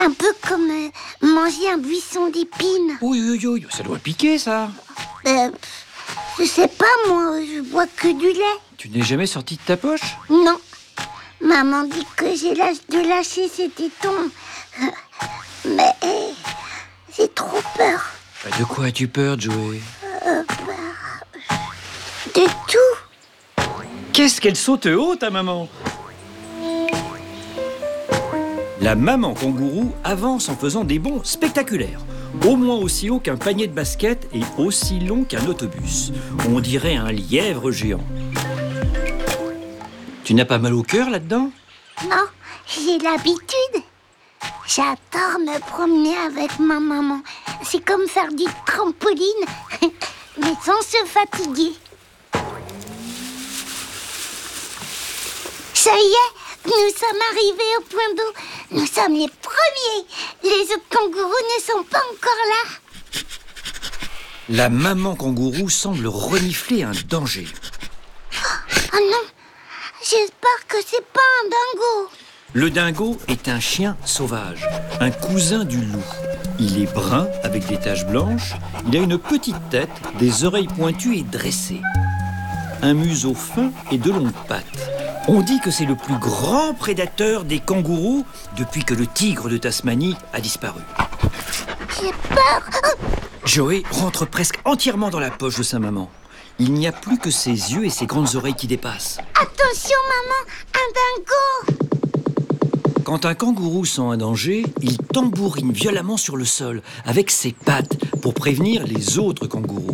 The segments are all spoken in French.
Un peu comme manger un buisson d'épines. Oui, ça doit piquer, ça. Je sais pas, moi, je bois que du lait. Tu n'es jamais sorti de ta poche? Non. Maman dit que j'ai l'âge de lâcher ses tétons. Mais j'ai trop peur. De quoi as-tu peur, Joey? De tout. Qu'est-ce qu'elle saute haut, ta maman? La maman kangourou avance en faisant des bonds spectaculaires. Au moins aussi haut qu'un panier de basket et aussi long qu'un autobus. On dirait un lièvre géant. Tu n'as pas mal au cœur là-dedans? Non, j'ai l'habitude. J'adore me promener avec ma maman. C'est comme faire du trampoline, mais sans se fatiguer. Ça y est, nous sommes arrivés au point d'eau. Nous sommes les premiers. Les autres kangourous ne sont pas encore là. La maman kangourou semble renifler un danger. Oh non, j'espère que c'est pas un dingo. Le dingo est un chien sauvage, un cousin du loup. Il est brun avec des taches blanches, il a une petite tête, des oreilles pointues et dressées, un museau fin et de longues pattes. On dit que c'est le plus grand prédateur des kangourous depuis que le tigre de Tasmanie a disparu. J'ai peur. Joey rentre presque entièrement dans la poche de sa maman. Il n'y a plus que ses yeux et ses grandes oreilles qui dépassent. Attention maman, un dingo. Quand un kangourou sent un danger, il tambourine violemment sur le sol avec ses pattes pour prévenir les autres kangourous.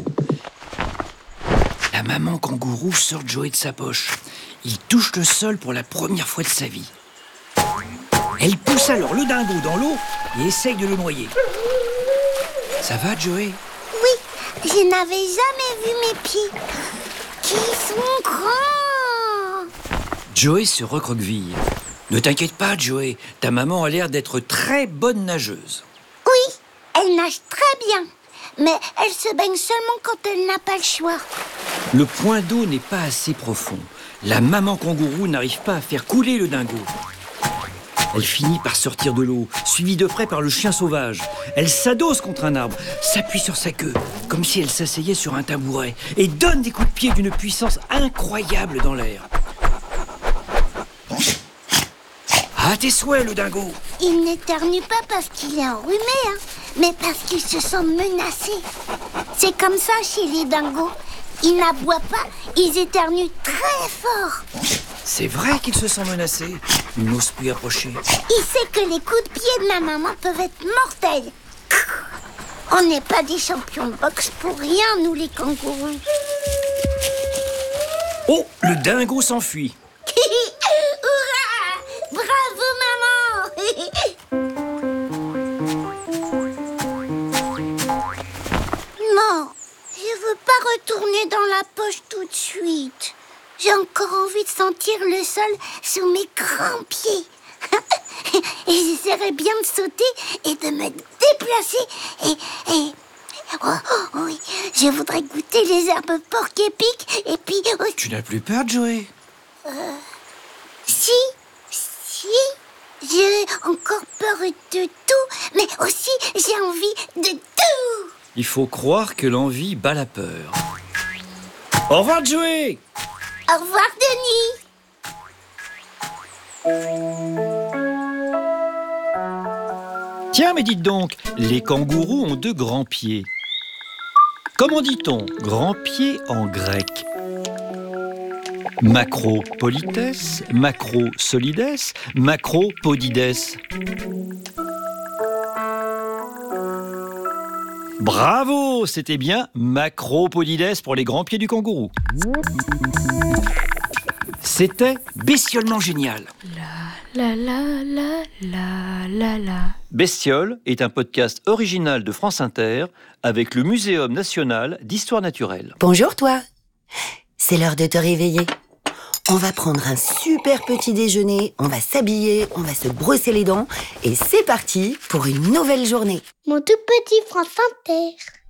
La maman kangourou sort Joey de sa poche. Il touche le sol pour la première fois de sa vie. Elle pousse alors le dingo dans l'eau et essaye de le noyer. Ça va, Joey? Oui, je n'avais jamais vu mes pieds. Qui sont grands. Joey se recroqueville. Ne t'inquiète pas, Joey. Ta maman a l'air d'être très bonne nageuse. Oui, elle nage très bien. Mais elle se baigne seulement quand elle n'a pas le choix. Le point d'eau n'est pas assez profond. La maman kangourou n'arrive pas à faire couler le dingo. Elle finit par sortir de l'eau, suivie de près par le chien sauvage. Elle s'adosse contre un arbre, s'appuie sur sa queue, comme si elle s'asseyait sur un tabouret, et donne des coups de pied d'une puissance incroyable dans l'air. À tes souhaits, le dingo. Il n'éternue pas parce qu'il est enrhumé, mais parce qu'il se sent menacé. C'est comme ça chez les dingos. Ils n'aboient pas, ils éternuent très fort. C'est vrai qu'il se sent menacé. Il n'ose plus approcher. Il sait que les coups de pied de ma maman peuvent être mortels. On n'est pas des champions de boxe pour rien, nous les kangourous. Oh, le dingo s'enfuit. Hurrah! Bravo, maman! Non, je veux pas retourner dans la poche tout de suite. J'ai encore envie de sentir le sol sous mes grands pieds. Et j'essaierai bien de sauter et de me déplacer. Oh, oui, je voudrais goûter les herbes porc-épic et puis... Tu n'as plus peur, Joey? Si, j'ai encore peur de tout, mais aussi j'ai envie de tout. Il faut croire que l'envie bat la peur. Au revoir, Joey! Au revoir, Denis. Tiens, mais dites donc, les kangourous ont 2 grands pieds. Comment dit-on grand pied en grec? Macropolites, macrosolides, macropodides. Bravo, c'était bien macropodides pour les grands pieds du kangourou. C'était bestiolement génial. La la la la la la. Bestiole est un podcast original de France Inter avec le Muséum national d'histoire naturelle. Bonjour toi. C'est l'heure de te réveiller. On va prendre un super petit déjeuner, on va s'habiller, on va se brosser les dents et c'est parti pour une nouvelle journée. Mon tout petit France Inter.